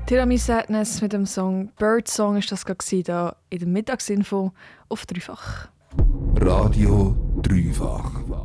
Tiramisu Sadness mit dem Song Bird Song ist das gerade da in der Mittagsinfo auf Dreifach. Radio Dreifach.